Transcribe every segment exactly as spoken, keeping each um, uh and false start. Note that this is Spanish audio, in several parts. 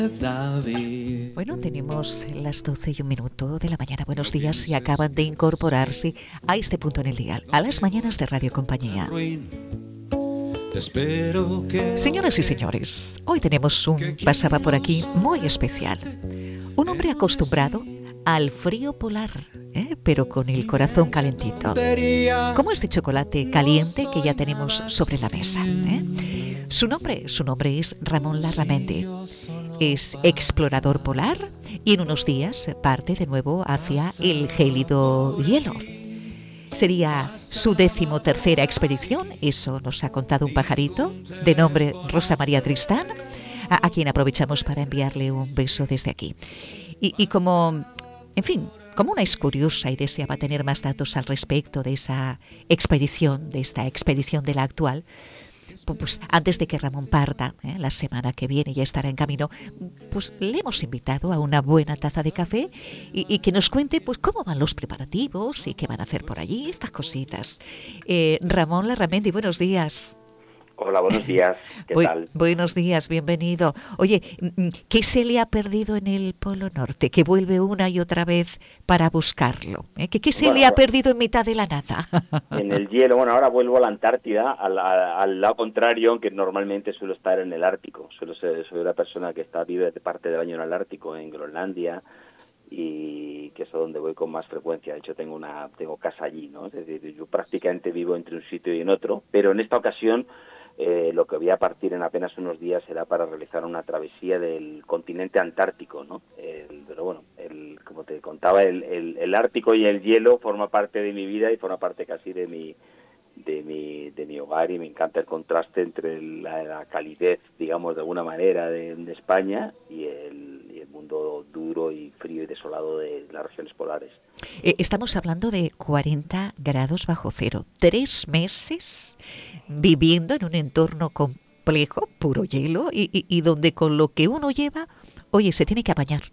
David. Bueno, tenemos las doce y un minuto de la mañana. Buenos días si acaban de incorporarse a este punto en el día, a las mañanas de Radio Compañía. Espero que Señoras y señores, hoy tenemos un pasaba por aquí muy especial. Un hombre acostumbrado al frío polar, ¿eh? pero con el corazón calentito. Como este chocolate caliente que ya tenemos sobre la mesa. ¿eh? Su nombre, su nombre es Ramón Larramendi. Es explorador polar y en unos días parte de nuevo hacia el gélido hielo. Sería su decimotercera expedición, eso nos ha contado un pajarito, de nombre Rosa María Tristán, a, a quien aprovechamos para enviarle un beso desde aquí. Y, y como, en fin, como una es curiosa y deseaba tener más datos al respecto de esa expedición, de esta expedición de la actual, pues antes de que Ramón parta, ¿eh? la semana que viene ya estará en camino, pues le hemos invitado a una buena taza de café y, y que nos cuente pues cómo van los preparativos y qué van a hacer por allí, estas cositas. Eh, Ramón Larramendi, buenos días. Hola, buenos días. ¿Qué Bu- tal? Buenos días, bienvenido. Oye, ¿qué se le ha perdido en el Polo Norte? Que vuelve una y otra vez para buscarlo. ¿eh? ¿Qué, qué se Bueno, le ha bueno, perdido en mitad de la nada? en el hielo, bueno, ahora vuelvo a la Antártida, al, al- al lado contrario, aunque normalmente suelo estar en el Ártico. Suelo ser, soy una persona que está vive parte del año en el Ártico, en Groenlandia, y que es a donde voy con más frecuencia. De hecho, tengo una tengo casa allí, ¿no? Es decir, yo prácticamente vivo entre un sitio y en otro, pero en esta ocasión eh, lo que voy a partir en apenas unos días será para realizar una travesía del continente antártico, ¿no? El- pero bueno, el, como te contaba, el, el, el Ártico y el hielo forma parte de mi vida y forma parte casi de mi de mi de mi hogar, y me encanta el contraste entre la, la calidez, digamos, de alguna manera de, de España y el, y el mundo duro y frío y desolado de las regiones polares. Eh, Estamos hablando de cuarenta grados bajo cero. Tres meses viviendo en un entorno complejo, puro hielo, y, y- y donde con lo que uno lleva, oye, se tiene que apañar.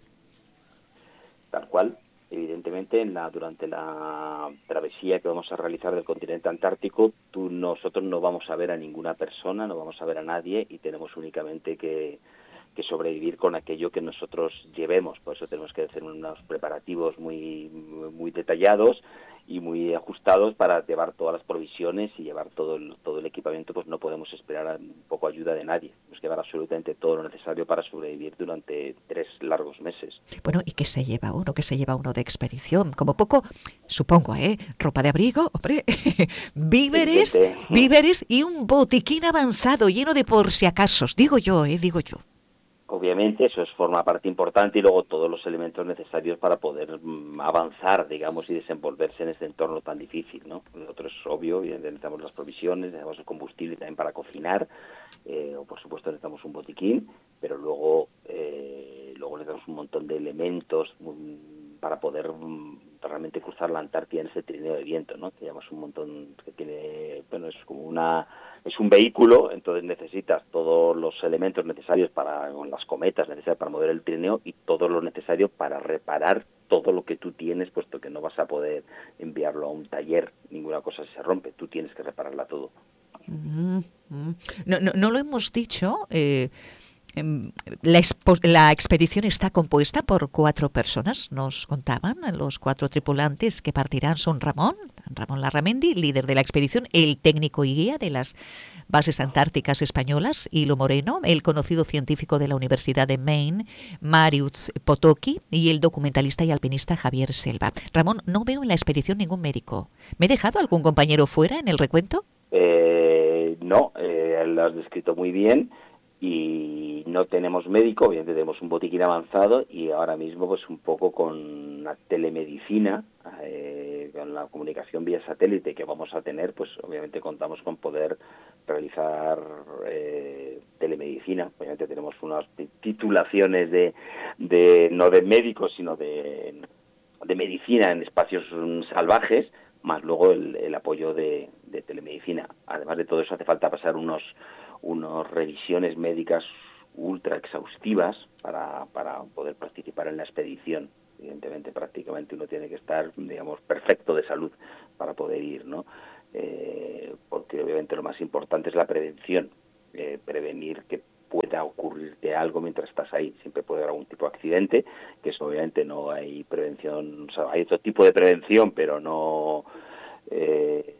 Tal cual, evidentemente, en la, durante la travesía que vamos a realizar del continente antártico, tú, nosotros no vamos a ver a ninguna persona, no vamos a ver a nadie, y tenemos únicamente que, que sobrevivir con aquello que nosotros llevemos. Por eso tenemos que hacer unos preparativos muy, muy detallados y muy ajustados para llevar todas las provisiones y llevar todo el, todo el equipamiento. Pues no podemos esperar a un poco ayuda de nadie. Tenemos que llevar absolutamente todo lo necesario para sobrevivir durante tres largos meses. Bueno, ¿y qué se lleva uno? ¿Qué se lleva uno de expedición? Como poco, supongo, ¿eh? Ropa de abrigo, hombre, víveres, Evidente. víveres y un botiquín avanzado lleno de por si acasos. Digo yo, ¿eh? Digo yo. Obviamente eso es forma parte importante, y luego todos los elementos necesarios para poder mm, avanzar, digamos, y desenvolverse en este entorno tan difícil, ¿no? Nosotros es obvio, necesitamos las provisiones, necesitamos el combustible también para cocinar, eh, o por supuesto necesitamos un botiquín, pero luego eh, luego necesitamos un montón de elementos mm, para poder mm, realmente cruzar la Antártida en ese trineo de viento, ¿no? Que llamamos un montón, que tiene, bueno, es como una es un vehículo, entonces necesitas todos los elementos necesarios para, con las cometas necesarias para mover el trineo, y todo lo necesario para reparar todo lo que tú tienes, puesto que no vas a poder enviarlo a un taller, ninguna cosa se rompe, tú tienes que repararla todo. Mm, mm. No, no, no lo hemos dicho. Eh, em, la, expo- la expedición está compuesta por cuatro personas, nos contaban. Los cuatro tripulantes que partirán son Ramón, Ramón Larramendi, líder de la expedición, el técnico y guía de las bases antárticas españolas, Hilo Moreno, el conocido científico de la Universidad de Maine, Mariusz Potocki, y el documentalista y alpinista Javier Selva. Ramón, no veo en la expedición ningún médico. ¿Me he dejado algún compañero fuera en el recuento? Eh, no, eh, lo has descrito muy bien, y no tenemos médico, obviamente tenemos un botiquín avanzado, y ahora mismo pues un poco con la telemedicina, eh, con la comunicación vía satélite que vamos a tener, pues obviamente contamos con poder realizar eh, telemedicina. Obviamente tenemos unas titulaciones de, de no de médicos, sino de, de medicina en espacios salvajes, más luego el, el apoyo de, de telemedicina. Además de todo eso, hace falta pasar unos unas revisiones médicas ultra exhaustivas para, para poder participar en la expedición. Evidentemente, prácticamente uno tiene que estar, digamos, perfecto de salud para poder ir, ¿no? Eh, porque obviamente lo más importante es la prevención, eh, prevenir que pueda ocurrirte algo mientras estás ahí. Siempre puede haber algún tipo de accidente, que eso obviamente no hay prevención, o sea, hay otro tipo de prevención, pero no, eh,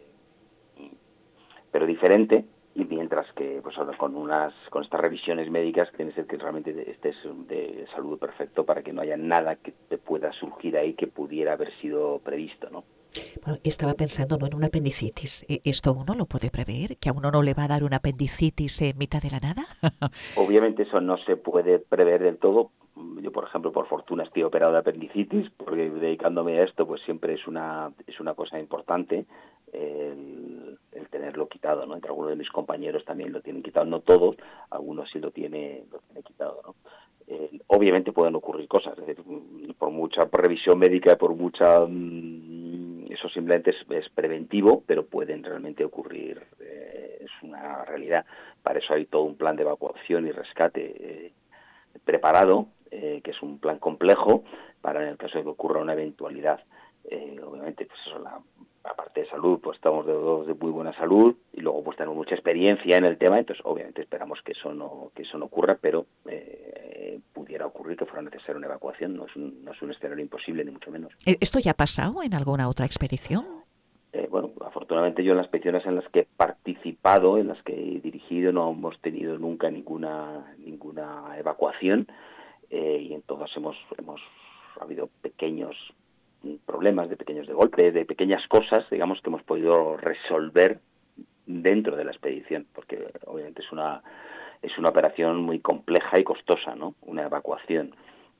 pero diferente. Y mientras que pues ahora con unas con estas revisiones médicas tiene que ser que realmente estés de salud perfecto para que no haya nada que te pueda surgir ahí que pudiera haber sido previsto, ¿no? Bueno, estaba pensando no en una apendicitis. ¿Esto uno lo puede prever? ¿Que a uno no le va a dar una apendicitis en mitad de la nada? Obviamente eso no se puede prever del todo. Yo, por ejemplo, por fortuna estoy operado de apendicitis, porque dedicándome a esto, pues siempre es una es una cosa importante el, el tenerlo quitado, ¿no? Entre algunos de mis compañeros también lo tienen quitado, no todos, algunos sí lo tiene lo tiene quitado, ¿no? Eh, obviamente pueden ocurrir cosas, es decir, por mucha revisión médica, por mucha eso simplemente es, es preventivo, pero pueden realmente ocurrir, eh, es una realidad. Para eso hay todo un plan de evacuación y rescate eh, preparado, eh, que es un plan complejo para en el caso de que ocurra una eventualidad. Eh, obviamente, pues eso, la, la parte de salud, pues estamos de, de muy buena salud y luego pues tenemos mucha experiencia en el tema, entonces obviamente esperamos que eso no que eso no ocurra, pero eh, pudiera ocurrir que fuera necesaria una evacuación, no es un, no es un escenario imposible ni mucho menos. ¿Esto ya ha pasado en alguna otra expedición? Eh, bueno, afortunadamente yo en las expediciones en las que he participado, en las que he dirigido, no hemos tenido nunca ninguna ninguna evacuación eh, y en todas hemos hemos ha habido pequeños problemas, de pequeños de golpes, de pequeñas cosas, digamos, que hemos podido resolver dentro de la expedición, porque obviamente es una es una operación muy compleja y costosa, ¿no? Una evacuación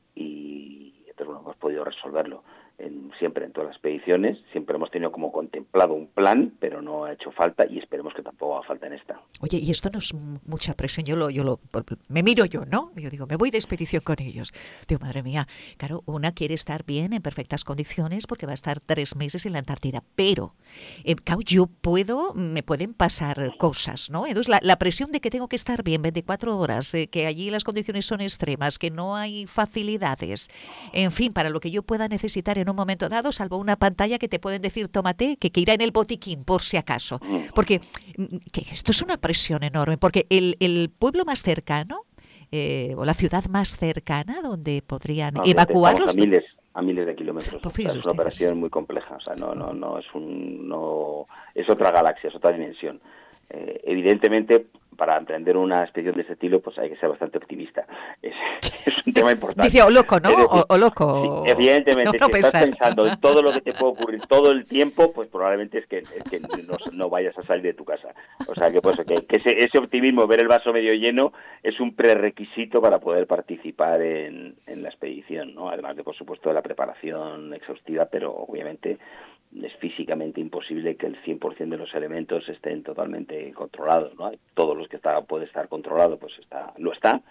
y entonces bueno, hemos podido resolverlo. En, siempre en todas las expediciones, siempre hemos tenido como contemplado un plan, pero no ha hecho falta y esperemos que tampoco haga falta en esta. Oye, y esto no es mucha presión, yo lo, yo lo, me miro yo, ¿no? Yo digo, me voy de expedición con ellos. Digo, madre mía, claro, una quiere estar bien, en perfectas condiciones, porque va a estar tres meses en la Antártida, pero, eh, claro, yo puedo, me pueden pasar cosas, ¿no? Entonces, la, la presión de que tengo que estar bien veinticuatro horas, eh, que allí las condiciones son extremas, que no hay facilidades, en fin, para lo que yo pueda necesitar en un momento dado, salvo una pantalla que te pueden decir, tómate, que, que irá en el botiquín, por si acaso. Porque que esto es una presión enorme, porque el, el pueblo más cercano, eh, o la ciudad más cercana, donde podrían no, evacuarlos... A miles, a miles de kilómetros. O sea, es una operación muy compleja, o sea, no, no, no, es un, no, es otra galaxia, es otra dimensión. Eh, evidentemente, para emprender una expedición de ese estilo, pues hay que ser bastante optimista. Es, es un tema importante. Dice, o loco, ¿no? Decir, o, o loco. Sí, evidentemente, no, no si pensar. Estás pensando en todo lo que te puede ocurrir todo el tiempo, pues probablemente es que, es que no, no vayas a salir de tu casa. O sea, que, pues, que, que ese, ese optimismo, ver el vaso medio lleno, es un prerequisito para poder participar en, en la expedición, ¿no? Además de, por supuesto, de la preparación exhaustiva, pero obviamente es físicamente imposible que el cien por ciento de los elementos estén totalmente controlados, ¿no? Todos los que está, puede estar controlado, pues está, lo está,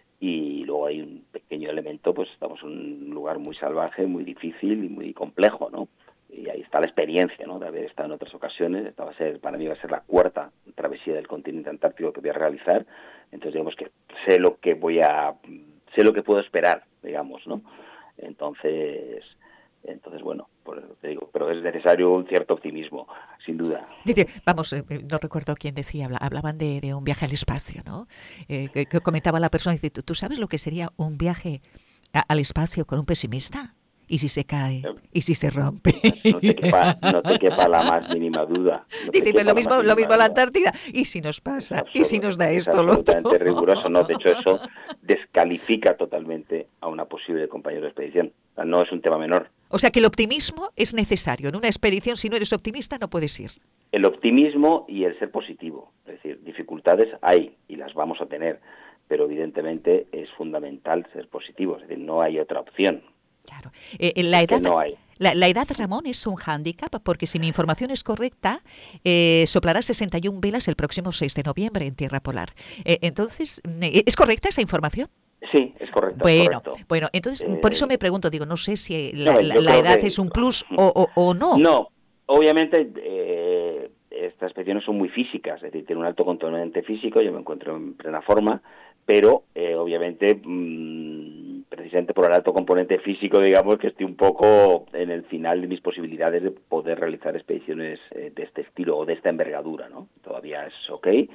y luego hay un pequeño elemento, pues estamos en un lugar muy salvaje, muy difícil y muy complejo, ¿no? Y ahí está la experiencia, ¿no? De haber estado en otras ocasiones. Esta va a ser, para mí va a ser la cuarta travesía del continente antártico que voy a realizar, entonces digamos que sé lo que voy a, sé lo que puedo esperar, digamos, ¿no? Entonces... Entonces, bueno, pues te digo, pero es necesario un cierto optimismo, sin duda. Vamos, eh, no recuerdo quién decía, hablaban de, de un viaje al espacio, ¿no? Eh, que, que comentaba la persona, dice, ¿tú sabes lo que sería un viaje a, al espacio con un pesimista? ¿Y si se cae? ¿Y si se rompe? No te quepa, no te quepa la más mínima duda. No dice, lo mismo, lo mismo la Antártida. ¿Y si nos pasa? ¿Y si nos da esto? Es absolutamente lo riguroso, ¿no? De hecho, eso descalifica totalmente a una posible compañera de expedición. O sea, no es un tema menor. O sea que el optimismo es necesario. En una expedición, si no eres optimista, no puedes ir. El optimismo y el ser positivo. Es decir, dificultades hay y las vamos a tener, pero evidentemente es fundamental ser positivo. Es decir, no hay otra opción. Claro. Eh, la, edad, no hay. La, la edad, Ramón, es un hándicap porque si mi información es correcta, eh, soplará sesenta y una velas el próximo seis de noviembre en Tierra Polar. Eh, entonces, ¿es correcta esa información? Sí, es correcto. Bueno, es correcto. bueno, entonces eh, por eso me pregunto, digo, no sé si la, no, la, la edad que, es un plus o, o, o no. No, obviamente eh, estas expediciones son muy físicas, es decir, tiene un alto componente físico, yo me encuentro en plena forma, pero eh, obviamente mmm, precisamente por el alto componente físico, digamos que estoy un poco en el final de mis posibilidades de poder realizar expediciones eh, de este estilo o de esta envergadura, ¿no? Todavía es ok,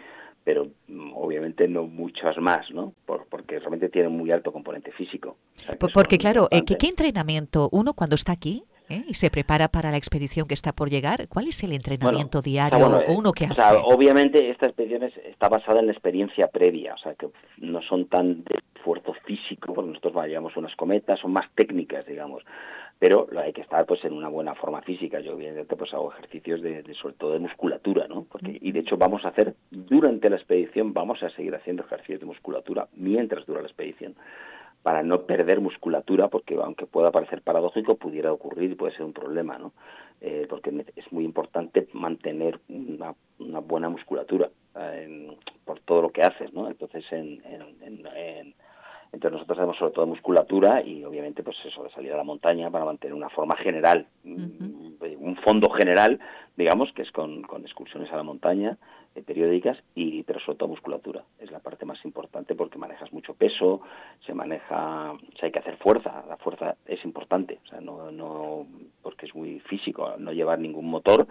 pero obviamente no muchas más, ¿no? Por, porque realmente tienen muy alto componente físico. O sea, que Porque eso es claro, eh, ¿qué, importante. ¿qué entrenamiento uno cuando está aquí eh, y se prepara para la expedición que está por llegar? ¿Cuál es el Bueno, entrenamiento o sea, bueno, diario o eh, uno que o sea, hace? obviamente esta expedición es- está basada en la experiencia previa, o sea, que no son tan de esfuerzo físico, porque nosotros vayamos unas cometas, son más técnicas, digamos, pero lo- hay que estar pues en una buena forma física. Yo evidentemente pues hago ejercicios de, de sobre todo de musculatura, ¿no? Porque y de hecho vamos a hacer durante la expedición vamos a seguir haciendo ejercicios de musculatura mientras dura la expedición, para no perder musculatura, porque aunque pueda parecer paradójico, pudiera ocurrir y puede ser un problema, ¿no? Eh, porque es muy importante mantener una, una buena musculatura eh, en, por todo lo que haces, ¿no? Entonces, en, en, en, en, entonces nosotros hacemos sobre todo musculatura y obviamente pues eso de salir a la montaña para mantener una forma general, Ujú. un fondo general, digamos, que es con, con excursiones a la montaña eh, periódicas, y pero sobre todo musculatura. Es la parte más importante porque manejas mucho peso, se maneja, o sea, hay que hacer fuerza, la fuerza es importante, o sea, no, no porque es muy físico, no llevar ningún motor,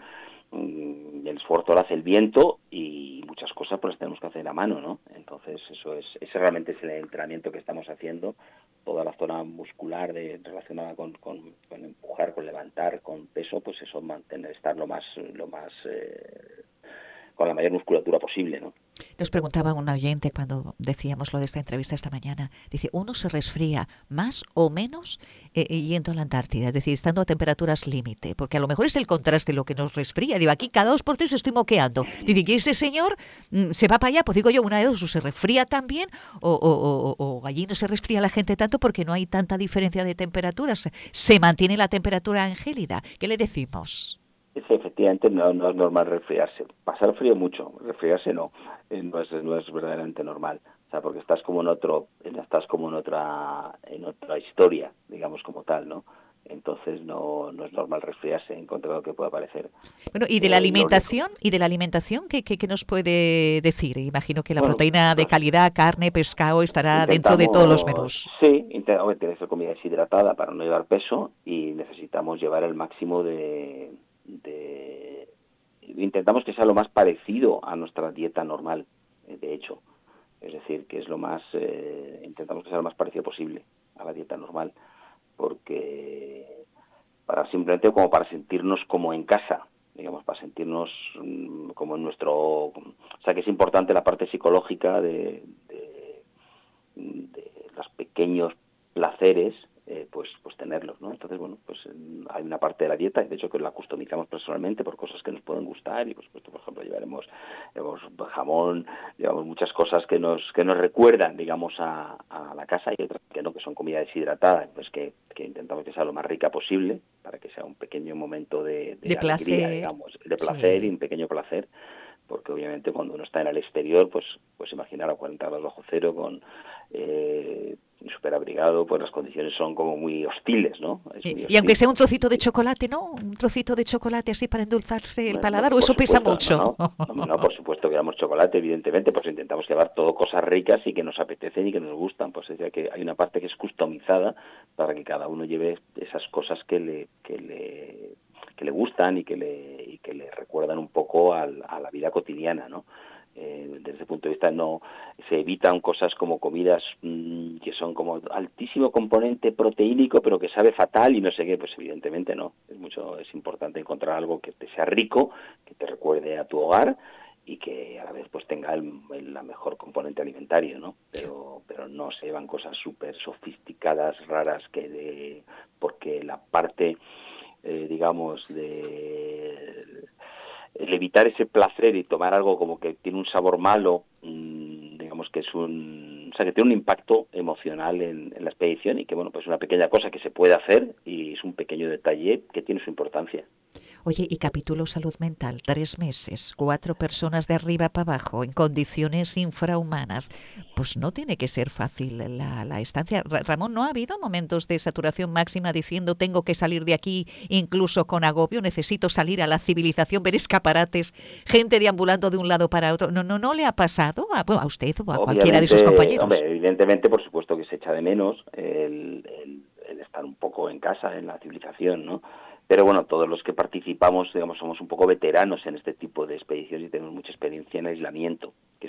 el esfuerzo lo hace el viento y muchas cosas pues las tenemos que hacer a mano, ¿no? Entonces eso es, ese realmente es el entrenamiento que estamos haciendo, toda la zona muscular de, relacionada con, con, con empujar, con levantar, con peso, pues eso mantener, estar lo más, lo más eh, con la mayor musculatura posible, ¿no? Nos preguntaba un oyente cuando decíamos lo de esta entrevista esta mañana, dice, ¿uno se resfría más o menos eh, yendo a la Antártida? Es decir, estando a temperaturas límite, porque a lo mejor es el contraste lo que nos resfría. Digo, aquí cada dos por tres estoy moqueando. Dice, ¿y ese señor mm, se va para allá? Pues digo yo, una de dos, o se resfría también, o, o, o, o allí no se resfría la gente tanto porque no hay tanta diferencia de temperaturas. Se mantiene la temperatura angélida. ¿Qué le decimos? Sí, efectivamente no, no es normal resfriarse. Pasar frío mucho, resfriarse no, eh, no es, no es verdaderamente normal. O sea, porque estás como en otro, estás como en otra, en otra historia, digamos como tal, ¿no? Entonces no, no es normal resfriarse en contra de lo que pueda parecer. Bueno, y de la Eh, lo único, alimentación, y de la alimentación, ¿qué, qué, qué nos puede decir? Imagino que la bueno, proteína de pues calidad, carne, pescado, estará dentro de todos los intentamos, menús. sí, intentamos tener esa comida deshidratada para no llevar peso y necesitamos llevar el máximo de, de intentamos que sea lo más parecido a nuestra dieta normal, eh, de hecho. Es decir, que es lo más, eh, intentamos que sea lo más parecido posible a la dieta normal, porque para simplemente como para sentirnos como en casa, digamos, para sentirnos mm, como en nuestro, o sea, que es importante la parte psicológica de, de, de los pequeños placeres, eh, pues pues tenerlos, ¿no? Entonces, bueno, pues hay una parte de la dieta, de hecho que la customizamos personalmente por cosas que nos pueden gustar y, por supuesto, por ejemplo, llevaremos, llevamos jamón, llevamos muchas cosas que nos que nos recuerdan, digamos, a, a la casa, y otras que no, que son comida deshidratada, pues que, que intentamos que sea lo más rica posible para que sea un pequeño momento de, De de alegría, placer, digamos, de placer y sí. un pequeño placer, porque obviamente cuando uno está en el exterior, pues pues imaginar a cuarenta grados bajo cero con eh, súper abrigado, pues las condiciones son como muy hostiles, ¿no? Es Y, muy y aunque hostil. sea un trocito de chocolate, ¿no? Un trocito de chocolate así para endulzarse el No, paladar, o por eso pesa supuesto, no, mucho. no, no, no, por supuesto que damos chocolate, evidentemente, pues intentamos llevar todo cosas ricas y que nos apetecen y que nos gustan, pues es decir, que hay una parte que es customizada para que cada uno lleve esas cosas que le que le que le gustan y que le y que le recuerdan un poco al, a la vida cotidiana, ¿no? Eh, desde ese punto de vista no se evitan cosas como comidas mmm, que son como altísimo componente proteínico pero que sabe fatal y no sé qué, pues evidentemente no, es mucho es importante encontrar algo que te sea rico, que te recuerde a tu hogar y que a la vez pues tenga el, el la mejor componente alimentario, ¿no? Pero pero no se llevan cosas súper sofisticadas, raras, que de porque la parte eh, digamos de el evitar ese placer y tomar algo como que tiene un sabor malo, mmm, digamos que es un, o sea, que tiene un impacto emocional en, en la expedición y que, bueno, pues es una pequeña cosa que se puede hacer y es un pequeño detalle que tiene su importancia. Oye, y capítulo salud mental, tres meses, cuatro personas de arriba para abajo, en condiciones infrahumanas. Pues no tiene que ser fácil la, la estancia. Ra- Ramón, ¿no ha habido momentos de saturación máxima diciendo tengo que salir de aquí, incluso con agobio, necesito salir a la civilización, ver escaparates, gente deambulando de un lado para otro? ¿No, no, no le ha pasado a, bueno, a usted o a cualquiera de sus Obviamente, hombre, compañeros? evidentemente, por supuesto que se echa de menos el, el, el estar un poco en casa, en la civilización, ¿no? Pero bueno, todos los que participamos, digamos, somos un poco veteranos en este tipo de expediciones y tenemos mucha experiencia en aislamiento, que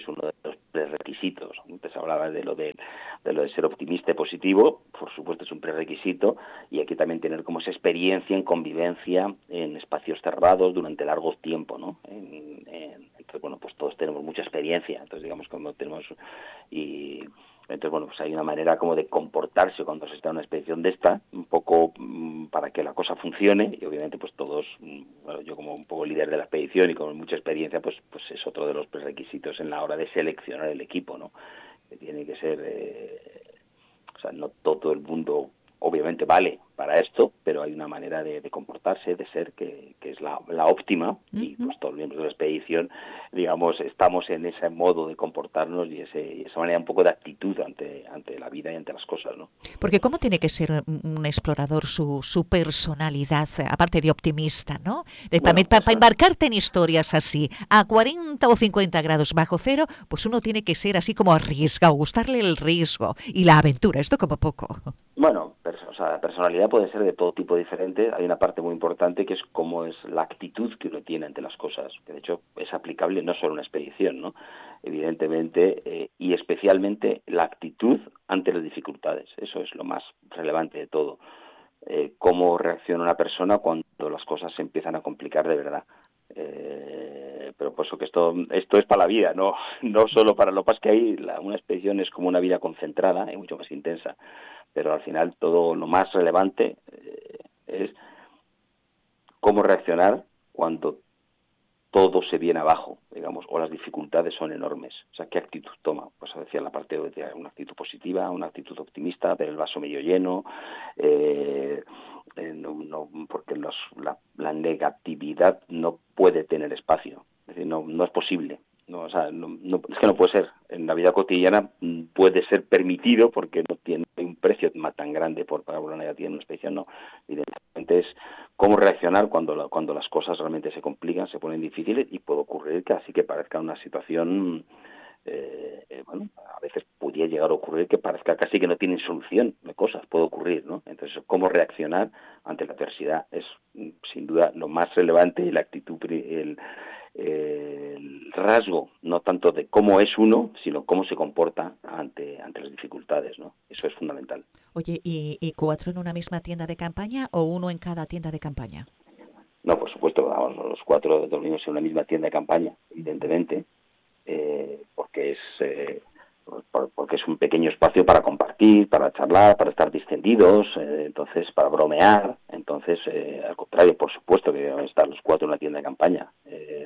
es uno de los prerequisitos. Antes hablaba de lo de, de lo de ser optimista y positivo, por supuesto es un prerequisito, y hay que también tener como esa experiencia en convivencia en espacios cerrados durante largo tiempo, ¿no? En, en, entonces, bueno, pues todos tenemos mucha experiencia, entonces digamos como tenemos y entonces bueno, pues hay una manera como de comportarse cuando se está en una expedición de esta, un poco mmm, para que la cosa funcione, y obviamente pues todos, bueno, yo como un poco líder de la expedición y con mucha experiencia, pues pues es otro de los prerequisitos en la hora de seleccionar el equipo, ¿no? Que tiene que ser, eh, o sea, no todo el mundo obviamente vale para esto, pero hay una manera de, de comportarse, de ser que, que es la, la óptima, uh-huh. y pues todos los miembros de la expedición, digamos, estamos en ese modo de comportarnos y, ese, y esa manera un poco de actitud ante, ante la vida y ante las cosas, ¿no? Porque ¿cómo tiene que ser un explorador su, su personalidad, aparte de optimista, ¿no? De, bueno, para, para, para embarcarte en historias así, a cuarenta o cincuenta grados bajo cero, pues uno tiene que ser así como arriesgado, gustarle el riesgo y la aventura, esto como poco. Bueno, o sea, la personalidad puede ser de todo tipo diferente. Hay una parte muy importante que es cómo es la actitud que uno tiene ante las cosas, que de hecho es aplicable no solo en una expedición, ¿no? Evidentemente, eh, y especialmente la actitud ante las dificultades. Eso es lo más relevante de todo. Eh, cómo reacciona una persona cuando las cosas se empiezan a complicar de verdad. Eh, pero por eso que esto esto es para la vida, no no solo para lo que pasa que hay la, una expedición es como una vida concentrada y mucho más intensa, pero al final todo lo más relevante eh, es cómo reaccionar cuando todo se viene abajo, digamos, o las dificultades son enormes. O sea, ¿qué actitud toma? Pues decía en la parte de una actitud positiva, una actitud optimista, ver el vaso medio lleno, eh, eh, no, no, porque los, la, la negatividad no puede tener espacio, es decir, no, no es posible. No, o sea, no, no, es que no puede ser. En la vida cotidiana puede ser permitido porque no tiene un precio tan grande por pagar una negativa en una expedición, no. Evidentemente es cómo reaccionar cuando, la, cuando las cosas realmente se complican, se ponen difíciles y puede ocurrir que así que parezca una situación, eh, eh, bueno, a veces podría llegar a ocurrir que parezca casi que no tienen solución de cosas, puede ocurrir, ¿no? Entonces, cómo reaccionar ante la adversidad es sin duda lo más relevante y la actitud, el Eh, el rasgo no tanto de cómo es uno, sino cómo se comporta ante ante las dificultades, ¿no? Eso es fundamental. Oye, ¿y, y cuatro en una misma tienda de campaña o uno en cada tienda de campaña? No, por supuesto, vamos, los cuatro dormimos en una misma tienda de campaña, evidentemente, eh, porque es eh, por, porque es un pequeño espacio para compartir, para charlar, para estar distendidos, eh, entonces para bromear, entonces eh, al contrario, por supuesto que deben estar los cuatro en la tienda de campaña. Eh,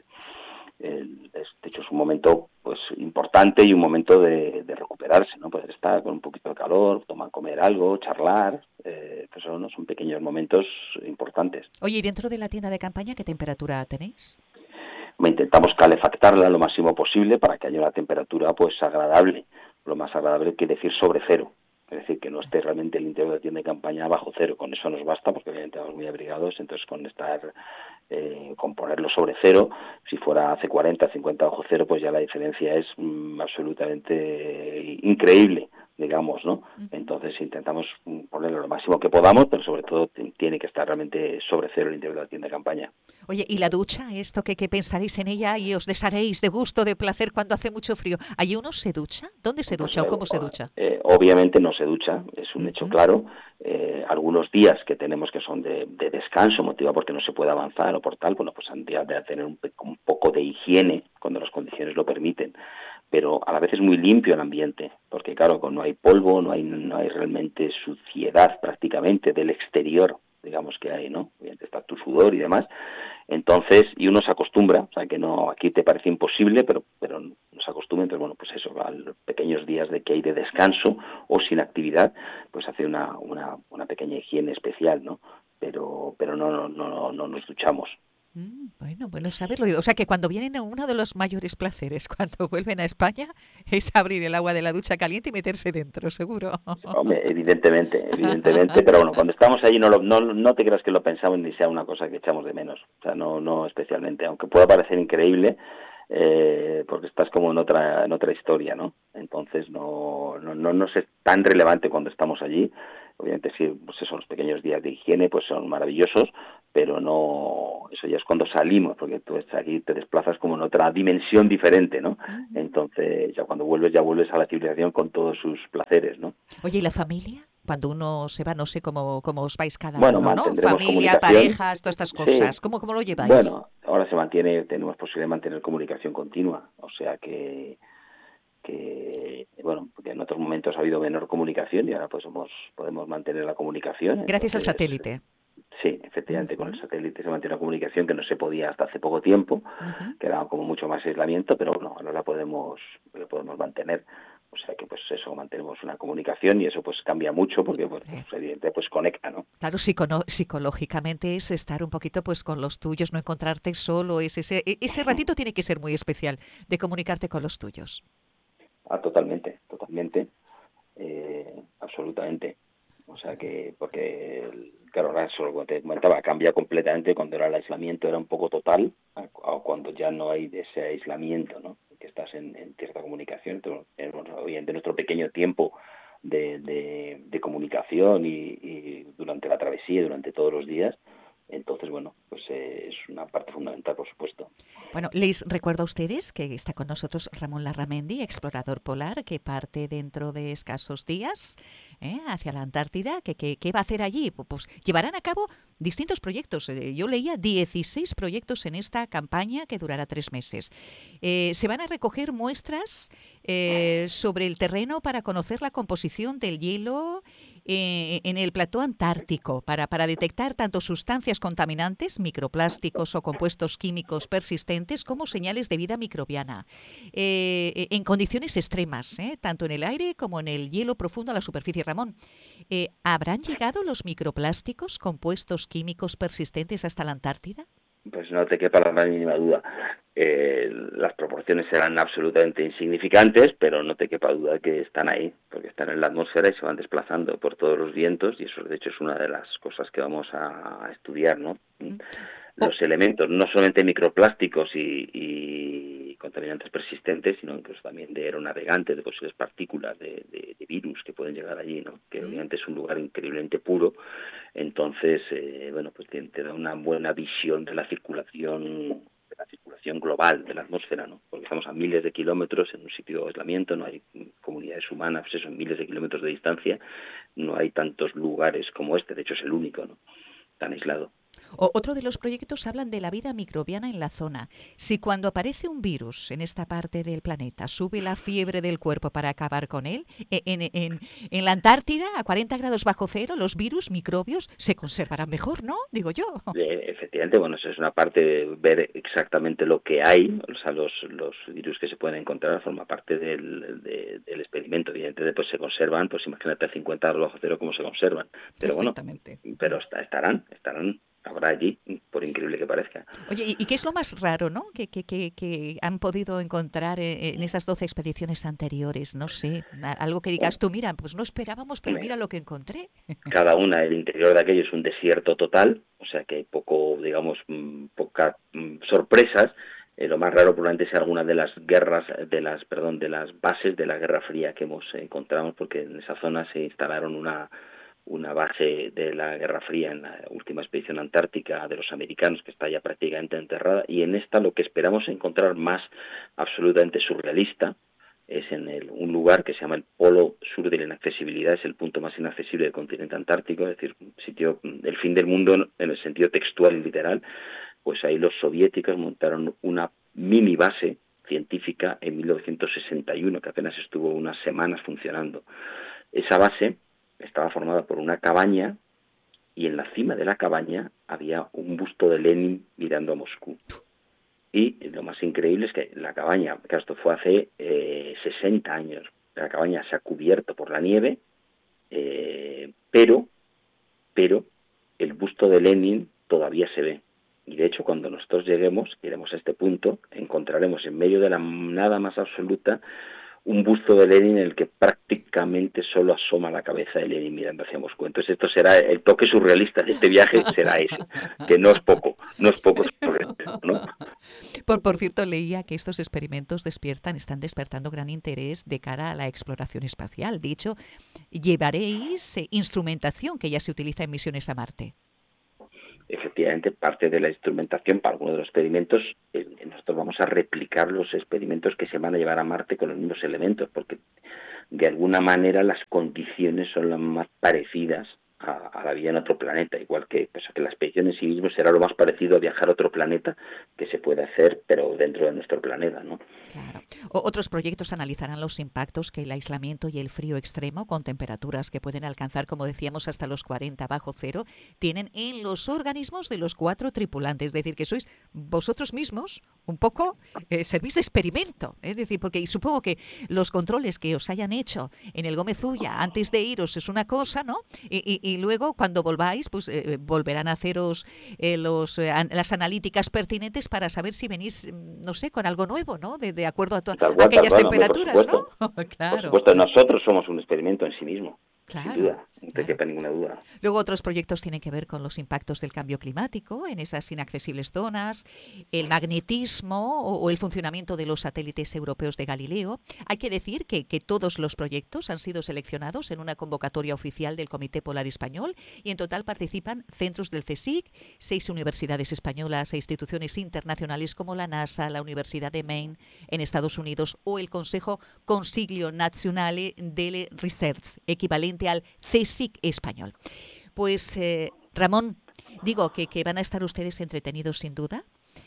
el, es, de hecho es un momento pues importante y un momento de, de recuperarse, ¿no? Poder estar con un poquito de calor, tomar, comer algo, charlar, eh, pues son, ¿no? son pequeños momentos importantes. Oye, ¿y dentro de la tienda de campaña qué temperatura tenéis? Intentamos calefactarla lo máximo posible para que haya una temperatura pues agradable, lo más agradable que decir sobre cero, es decir, que no esté realmente el interior de la tienda de campaña bajo cero, con eso nos basta porque obviamente estamos muy abrigados, entonces con estar, eh, con ponerlo sobre cero, si fuera hace cuarenta, cincuenta bajo cero, pues ya la diferencia es mm, absolutamente increíble, digamos, ¿no? Entonces intentamos ponerlo lo máximo que podamos, pero sobre todo t- tiene que estar realmente sobre cero el interior de la tienda de campaña. Oye, ¿y la ducha? ¿Esto que, que pensaréis en ella y os desharéis de gusto, de placer cuando hace mucho frío? ¿Allí uno se ducha? ¿Dónde se ducha pues, o cómo eh, se ducha? Eh, obviamente no se ducha, es un uh-huh. hecho claro. Eh, algunos días que tenemos que son de, de descanso, motivado porque no se puede avanzar o por tal, bueno, pues han de, de tener un, un poco de higiene cuando las condiciones lo permiten. Pero a la vez es muy limpio el ambiente, porque claro, no hay polvo, no hay no hay realmente suciedad prácticamente del exterior, digamos que hay, ¿no? Está tu sudor y demás. Entonces, y uno se acostumbra, o sea que no, aquí te parece imposible, pero pero no se acostumbra, entonces bueno, pues eso, a los pequeños días de que hay de descanso o sin actividad, pues hace una, una, una pequeña higiene especial, ¿no? Pero pero no no no no nos duchamos. Mm, bueno, bueno saberlo. O sea que cuando vienen, uno de los mayores placeres cuando vuelven a España es abrir el agua de la ducha caliente y meterse dentro, seguro. Hombre, evidentemente, evidentemente, pero bueno, cuando estamos allí no, lo, no no te creas que lo pensamos ni sea una cosa que echamos de menos, o sea, no no especialmente, aunque pueda parecer increíble, eh, porque estás como en otra en otra historia, ¿no? Entonces no, no, no nos es tan relevante cuando estamos allí. Obviamente sí, pues esos los pequeños días de higiene pues son maravillosos, pero no, eso ya es cuando salimos, porque tú aquí te desplazas como en otra dimensión diferente, ¿no? Uh-huh. Entonces ya cuando vuelves, ya vuelves a la civilización con todos sus placeres, ¿no? Oye, ¿y la familia? Cuando uno se va, no sé cómo, cómo os vais cada bueno, uno, ¿no? mantendremos Familia, comunicación. parejas, todas estas cosas. Sí. ¿Cómo, cómo lo lleváis? Bueno, ahora se mantiene, tenemos posibilidad de mantener comunicación continua, o sea que que bueno, porque en otros momentos ha habido menor comunicación y ahora pues somos, podemos mantener la comunicación. Gracias Entonces, al satélite. Sí, efectivamente, uh-huh. Con el satélite se mantiene la comunicación que no se podía hasta hace poco tiempo, uh-huh. Que era como mucho más aislamiento, pero bueno, ahora la podemos, la podemos mantener. O sea que pues eso, mantenemos una comunicación y eso pues cambia mucho porque pues, pues evidentemente pues conecta, ¿no? Claro, psico- psicológicamente es estar un poquito pues con los tuyos, no encontrarte solo, es ese, ese ratito tiene que ser muy especial de comunicarte con los tuyos. Ah, totalmente, totalmente, eh, absolutamente. O sea que, porque, claro, ahora eso lo que te comentaba, cambia completamente cuando era el aislamiento, era un poco total, o cuando ya no hay de ese aislamiento, ¿no? Que estás en, en cierta comunicación. Entonces, obviamente, nuestro pequeño tiempo de, de, de comunicación y, y durante la travesía, durante todos los días, entonces, bueno, pues eh, es una parte fundamental, por supuesto. Bueno, les recuerdo a ustedes que está con nosotros Ramón Larramendi, explorador polar, que parte dentro de escasos días ¿eh? hacia la Antártida. ¿Qué, qué, ¿Qué va a hacer allí? Pues llevarán a cabo distintos proyectos. Yo leía dieciséis proyectos en esta campaña que durará tres meses. Eh, se van a recoger muestras eh, sobre el terreno para conocer la composición del hielo eh, en el plató antártico, para, para detectar tanto sustancias contaminantes, microplásticos o compuestos químicos persistentes, como señales de vida microbiana, eh, en condiciones extremas, ¿eh? tanto en el aire como en el hielo profundo a la superficie. Ramón, eh, ¿habrán llegado los microplásticos, compuestos químicos persistentes hasta la Antártida? Pues no te quepa la más mínima duda. Eh, las proporciones serán absolutamente insignificantes, pero no te quepa duda que están ahí, porque están en la atmósfera y se van desplazando por todos los vientos, y eso de hecho es una de las cosas que vamos a estudiar, ¿no? Mm. Los oh. elementos, no solamente microplásticos y, y contaminantes persistentes, sino incluso también de aeronavegantes, de posibles partículas, de, de, de virus que pueden llegar allí, ¿no? Que mm. obviamente es un lugar increíblemente puro. Entonces, eh, bueno, pues te, te da una buena visión de la circulación de la circulación global de la atmósfera, ¿no? Porque estamos a miles de kilómetros en un sitio de aislamiento, no hay comunidades humanas, pues eso, en miles de kilómetros de distancia, no hay tantos lugares como este, de hecho es el único, ¿no? Tan aislado. O, otro de los proyectos hablan de la vida microbiana en la zona. Si cuando aparece un virus en esta parte del planeta sube la fiebre del cuerpo para acabar con él, en, en, en la Antártida, a cuarenta grados bajo cero, los virus, microbios, se conservarán mejor, ¿no? Digo yo. Eh, efectivamente, bueno, eso es una parte de ver exactamente lo que hay, o sea, los, los virus que se pueden encontrar forma parte del, de, del experimento. Evidentemente, pues se conservan, pues imagínate a cincuenta grados bajo cero cómo se conservan. Pero bueno, pero estarán, estarán. Habrá allí, por increíble que parezca. Oye, ¿y qué es lo más raro, no? Que, que, que, que han podido encontrar en esas doce expediciones anteriores, no sé, algo que digas tú, mira, pues no esperábamos, pero mira lo que encontré. Cada una, el interior de aquello es un desierto total, o sea que hay poco, digamos, pocas sorpresas. Eh, lo más raro probablemente es alguna de las guerras, de las, perdón, de las bases de la Guerra Fría que hemos encontrado, porque en esa zona se instalaron una una base de la Guerra Fría en la última expedición antártica de los americanos, que está ya prácticamente enterrada, y en esta lo que esperamos encontrar más absolutamente surrealista es en el, un lugar que se llama el Polo Sur de la Inaccesibilidad, es el punto más inaccesible del continente antártico, es decir, un sitio, el fin del mundo en el sentido textual y literal. Pues ahí los soviéticos montaron una mini base científica en mil novecientos sesenta y uno, que apenas estuvo unas semanas funcionando. Esa base estaba formada por una cabaña y en la cima de la cabaña había un busto de Lenin mirando a Moscú. Y lo más increíble es que la cabaña, que esto fue hace eh, sesenta años, la cabaña se ha cubierto por la nieve, eh, pero, pero el busto de Lenin todavía se ve. Y de hecho cuando nosotros lleguemos, iremos a este punto, encontraremos en medio de la nada más absoluta un busto de Lenin en el que prácticamente solo asoma la cabeza de Lenin mirando hacia Moscú. Entonces esto será el toque surrealista de este viaje, será ese, que no es poco, no es poco surrealista. ¿no? Por, por cierto, leía que estos experimentos despiertan, están despertando gran interés de cara a la exploración espacial. De hecho, llevaréis eh, instrumentación que ya se utiliza en misiones a Marte. Efectivamente, parte de la instrumentación para algunos de los experimentos, eh, nosotros vamos a replicar los experimentos que se van a llevar a Marte con los mismos elementos, porque de alguna manera las condiciones son las más parecidas a, a la vida en otro planeta, igual que, pues, que la expedición en sí mismo será lo más parecido a viajar a otro planeta que se puede hacer, pero dentro de nuestro planeta, ¿no? Claro. O, otros proyectos analizarán los impactos que el aislamiento y el frío extremo, con temperaturas que pueden alcanzar, como decíamos, hasta los cuarenta bajo cero, tienen en los organismos de los cuatro tripulantes. Es decir, que sois vosotros mismos un poco eh, servís de experimento. ¿eh? Es decir, porque supongo que los controles que os hayan hecho en el Gómez Ulla antes de iros es una cosa, ¿no? Y, y, y luego cuando volváis, pues eh, volverán a haceros eh, los, eh, an las analíticas pertinentes para saber si venís, no sé, con algo nuevo, ¿no? De, de acuerdo a to tal cual, aquellas tal cual, temperaturas, hombre, por ¿no? Claro. Por supuesto, nosotros somos un experimento en sí mismo. Claro, sin duda, no te claro. quepa ninguna duda. Luego otros proyectos tienen que ver con los impactos del cambio climático en esas inaccesibles zonas, el magnetismo o, o el funcionamiento de los satélites europeos de Galileo. Hay que decir que, que todos los proyectos han sido seleccionados en una convocatoria oficial del Comité Polar Español y en total participan centros del CSIC, seis universidades españolas e instituciones internacionales como la NASA, la Universidad de Maine en Estados Unidos o el Consejo Consiglio Nazionale delle Ricerche, equivalente al CSIC español. Pues eh, Ramón, digo que, que van a estar ustedes entretenidos sin duda.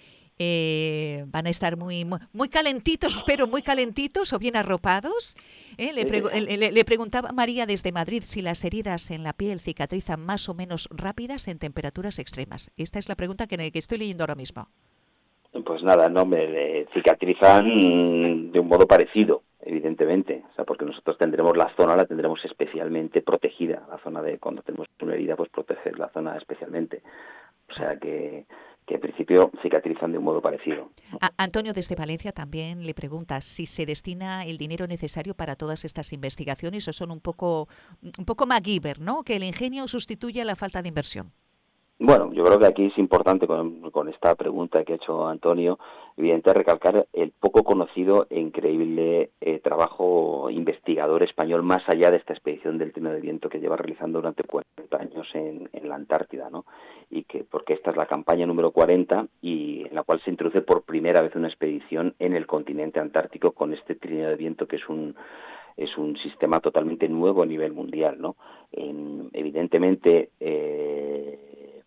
Eh, van a estar muy, muy muy calentitos, espero muy calentitos o bien arropados. ¿eh? Le, pregu le, le preguntaba a María desde Madrid si las heridas en la piel cicatrizan más o menos rápidas en temperaturas extremas. Esta es la pregunta que, que estoy leyendo ahora mismo. Pues nada, no, me cicatrizan de un modo parecido, evidentemente, o sea, porque nosotros tendremos la zona, la tendremos especialmente protegida, la zona de cuando tenemos una herida, pues proteger la zona especialmente, o sea que, que en principio cicatrizan de un modo parecido. A Antonio desde Valencia también le pregunta si se destina el dinero necesario para todas estas investigaciones o son un poco, un poco MacGyver, ¿no? Que el ingenio sustituye a la falta de inversión. Bueno, yo creo que aquí es importante con, con esta pregunta que ha hecho Antonio, evidentemente recalcar el poco conocido e increíble eh, trabajo investigador español más allá de esta expedición del Trino de Viento que lleva realizando durante cuarenta años en, en la Antártida, ¿no? Y que porque esta es la campaña número cuarenta y en la cual se introduce por primera vez una expedición en el continente antártico con este Trino de Viento que es un es un sistema totalmente nuevo a nivel mundial, ¿no? En, evidentemente eh,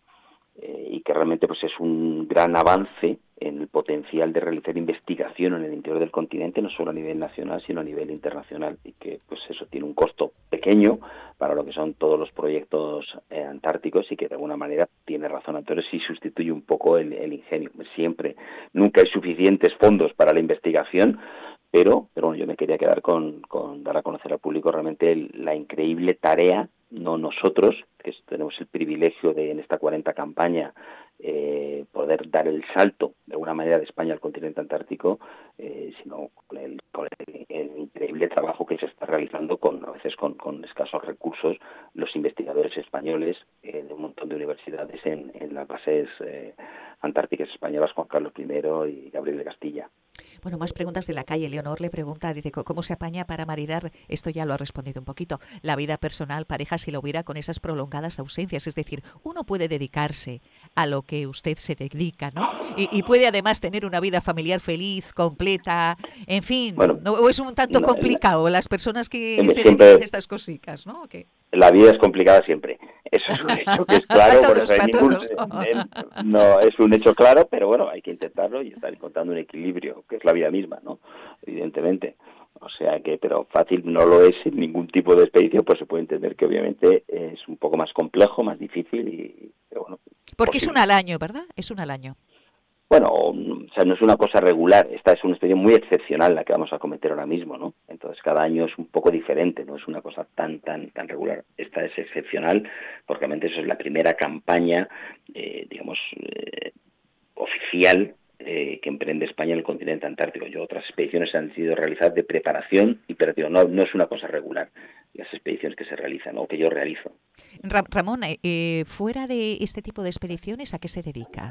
Eh, y que realmente pues es un gran avance en el potencial de realizar investigación en el interior del continente, no solo a nivel nacional, sino a nivel internacional, y que pues eso tiene un costo pequeño para lo que son todos los proyectos eh, antárticos y que de alguna manera tiene razón Antonio, sí sustituye un poco el, el ingenio. Siempre, nunca hay suficientes fondos para la investigación, pero, pero bueno, yo me quería quedar con, con dar a conocer al público realmente el, la increíble tarea, no nosotros, que tenemos el privilegio de en esta cuarenta campaña eh, poder dar el salto de alguna manera de España al continente antártico, eh, sino con el, con el, el increíble trabajo que se está realizando con a veces con, con escasos recursos los investigadores españoles eh, de un montón de universidades en, en las bases eh, antárticas españolas, Juan Carlos primero y Gabriel de Castilla. Bueno, más preguntas de la calle. Leonor le pregunta, dice, ¿cómo se apaña para maridar? Esto ya lo ha respondido un poquito. La vida personal, pareja, si lo hubiera con esas prolongadas ausencias. Es decir, uno puede dedicarse a lo que usted se dedica, ¿no? Y, y puede además tener una vida familiar feliz, completa, en fin. Bueno, ¿no? ¿O es un tanto no, complicado las personas que siempre, se siempre, dedican a estas cositas, ¿no? ¿Qué? La vida es complicada siempre. Eso es un hecho que es claro, todos, por eso hay ningún, eh, no es un hecho claro, pero bueno, hay que intentarlo y estar encontrando un equilibrio, que es la vida misma, ¿no? Evidentemente. O sea que, pero fácil no lo es en ningún tipo de expedición, pues se puede entender que obviamente es un poco más complejo, más difícil y, pero bueno. Porque posible. es una al año, ¿verdad? Es una al año. Bueno, o sea, no es una cosa regular, esta es una expedición muy excepcional la que vamos a cometer ahora mismo, ¿no? Entonces cada año es un poco diferente, no es una cosa tan tan tan regular. Esta es excepcional porque realmente eso es la primera campaña, eh, digamos, eh, oficial eh, que emprende España en el continente antártico. Yo otras expediciones han sido realizadas de preparación, y pero digo, no, no es una cosa regular las expediciones que se realizan o que yo realizo. Ra Ramón, eh, fuera de este tipo de expediciones, ¿a qué se dedica?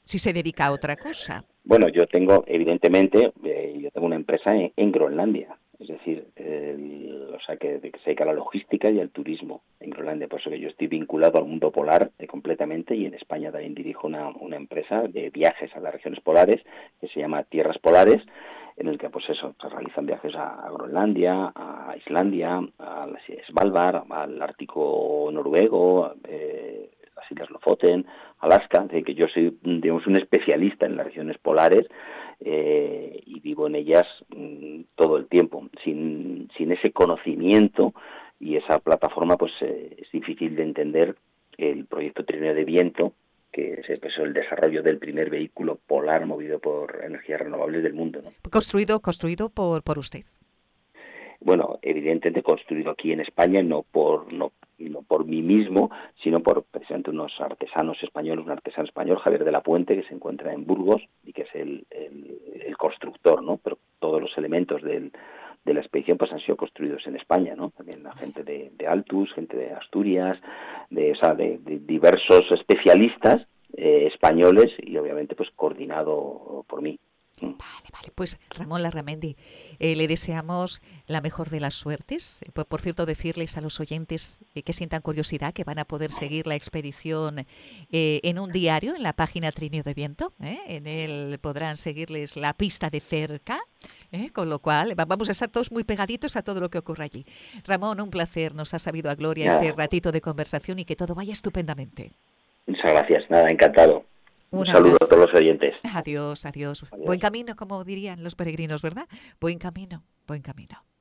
si se dedica a otra cosa. Bueno, yo tengo, evidentemente, eh, yo tengo una empresa en, en Groenlandia, es decir, el, o sea, que, que se dedica a la logística y al turismo en Groenlandia, por eso que yo estoy vinculado al mundo polar eh, completamente, y en España también dirijo una, una empresa de viajes a las regiones polares que se llama Tierras Polares, en el que pues eso, se realizan viajes a, a Groenlandia, a Islandia, a las Svalbard, al Ártico noruego, eh, las Islas Lofoten, Alaska, de que yo soy, digamos, un especialista en las regiones polares eh, y vivo en ellas mm, todo el tiempo. Sin, sin ese conocimiento y esa plataforma, pues eh, es difícil de entender el proyecto Trineo de Viento, que es pues, el desarrollo del primer vehículo polar movido por energías renovables del mundo, ¿no? Construido, construido por, por usted. Bueno, evidentemente construido aquí en España, no por no, no por mí mismo, sino por precisamente unos artesanos españoles, un artesano español, Javier de la Puente, que se encuentra en Burgos y que es el, el, el constructor, ¿no? Pero todos los elementos del, de la expedición pues han sido construidos en España, ¿no? También la gente de, de Altus, gente de Asturias, de, o sea, de, de diversos especialistas eh, españoles y obviamente pues coordinado por mí. Vale, vale. Pues Ramón Larramendi, eh, le deseamos la mejor de las suertes. Por, por cierto, decirles a los oyentes eh, que sientan curiosidad que van a poder seguir la expedición eh, en un diario, en la página Trineo de Viento. ¿eh? En él podrán seguirles la pista de cerca, ¿eh? Con lo cual vamos a estar todos muy pegaditos a todo lo que ocurra allí. Ramón, un placer. Nos ha sabido a gloria Nada. este ratito de conversación y que todo vaya estupendamente. Muchas gracias. Nada, encantado. Un, Un saludo abrazo. a todos los oyentes. Adiós, adiós, Adiós. Buen camino, como dirían los peregrinos, ¿verdad? Buen camino, buen camino.